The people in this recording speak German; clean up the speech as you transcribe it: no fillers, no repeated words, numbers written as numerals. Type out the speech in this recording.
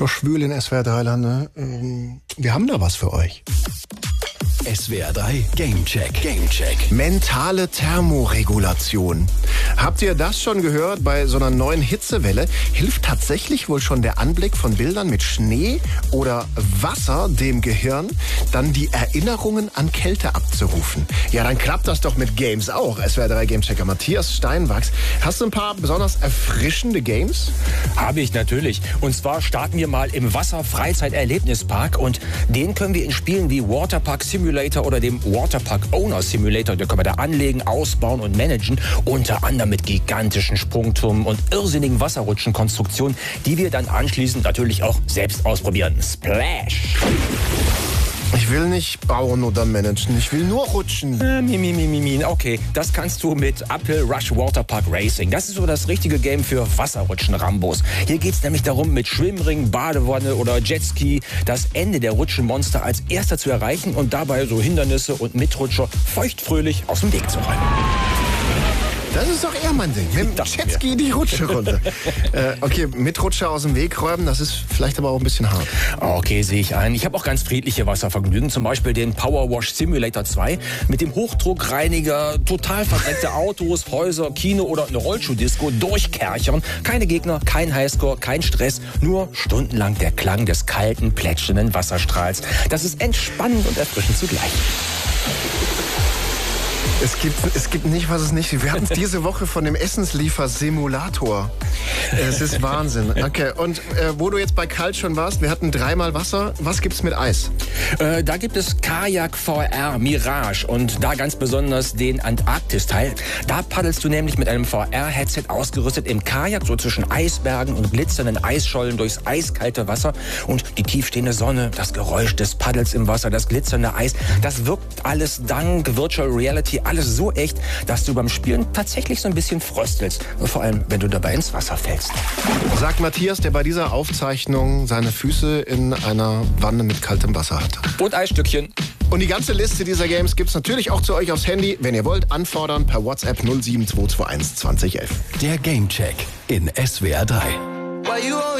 schon schwül in SWR 3 Lande. Wir haben da was für euch. SWR 3 Gamecheck. Gamecheck. Mentale Thermoregulation. Habt ihr das schon gehört? Bei so einer neuen Hitzewelle hilft tatsächlich wohl schon der Anblick von Bildern mit Schnee oder Wasser dem Gehirn, dann die Erinnerungen an Kälte abzurufen. Ja, dann klappt das doch mit Games auch. SWR 3 Gamechecker Matthias Steinwachs. Hast du ein paar besonders erfrischende Games? Habe ich natürlich. Und zwar starten wir mal im Wasser-Freizeit-Erlebnispark. Und den können wir in Spielen wie Waterpark Simulator oder dem Waterpark Owner Simulator, da können wir da anlegen, ausbauen und managen, unter anderem mit gigantischen Sprungturmen und irrsinnigen Wasserrutschenkonstruktionen, die wir dann anschließend natürlich auch selbst ausprobieren. Splash! Ich will nicht bauen oder managen, ich will nur rutschen. Okay, das kannst du mit Uphill Rush Waterpark Racing. Das ist so das richtige Game für Wasserrutschen-Rambos. Hier geht es nämlich darum, mit Schwimmring, Badewanne oder Jetski das Ende der Rutschenmonster als erster zu erreichen und dabei so Hindernisse und Mitrutscher feuchtfröhlich aus dem Weg zu räumen. Das ist doch eher mein Ding. Mit dem Jetski die Rutsche runter. Okay, Mitrutscher aus dem Weg räumen, das ist vielleicht aber auch ein bisschen hart. Okay, sehe ich ein. Ich habe auch ganz friedliche Wasservergnügen. Zum Beispiel den Power Wash Simulator 2 mit dem Hochdruckreiniger, total verdreckte Autos, Häuser, Kino oder eine Rollschuhdisco durchkerchern. Keine Gegner, kein Highscore, kein Stress, nur stundenlang der Klang des kalten, plätschenden Wasserstrahls. Das ist entspannend und erfrischend zugleich. Es gibt nicht, was es nicht gibt. Wir hatten es diese Woche von dem Essensliefer-Simulator. Es ist Wahnsinn. Okay, und wo du jetzt bei kalt schon warst, wir hatten 3-mal Wasser. Was gibt's mit Eis? Da gibt es Kajak VR Mirage und da ganz besonders den Antarktis-Teil. Da paddelst du nämlich mit einem VR-Headset ausgerüstet im Kajak, so zwischen Eisbergen und glitzernden Eisschollen durchs eiskalte Wasser. Und die tiefstehende Sonne, das Geräusch des Paddels im Wasser, das glitzernde Eis, das wirkt alles dank Virtual Reality alles so echt, dass du beim Spielen tatsächlich so ein bisschen fröstelst. Vor allem, wenn du dabei ins Wasser fällst. Sagt Matthias, der bei dieser Aufzeichnung seine Füße in einer Wanne mit kaltem Wasser hatte. Und Eisstückchen. Und die ganze Liste dieser Games gibt's natürlich auch zu euch aufs Handy. Wenn ihr wollt, anfordern per WhatsApp 07221 2011. Der Gamecheck in SWR 3.